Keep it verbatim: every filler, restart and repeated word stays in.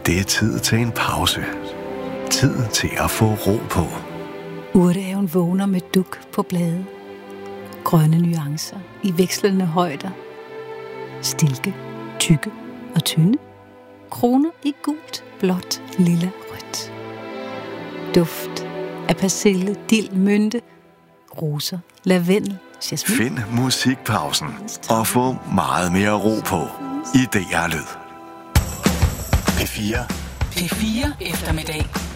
Det er tid til en pause. Tid til at få ro på. Urtehaven vågner med duk på blade. Grønne nuancer i vekslende højder. Stilke, tykke og tynde. Kroner i gult, blåt, lilla, rødt. Duft af persille, dild, mynte, roser, lavendel, jasmin. Find musikpausen og få meget mere ro på i D R Lyd. P fire. P fire eftermiddag.